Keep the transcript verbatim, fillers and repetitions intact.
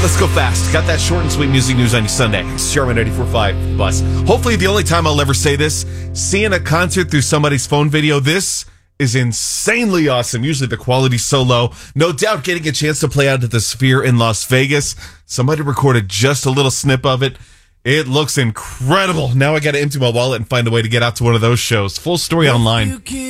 let's go fast. Got that short and sweet music news on your Sunday. It's Sherman eighty-four point five Bus. Hopefully the only time I'll ever say this, seeing a concert through somebody's phone video, this is insanely awesome. Usually the quality's so low. No doubt getting a chance to play out at the Sphere in Las Vegas. Somebody recorded just a little snip of it. It looks incredible. Now I got to empty my wallet and find a way to get out to one of those shows. Full story online.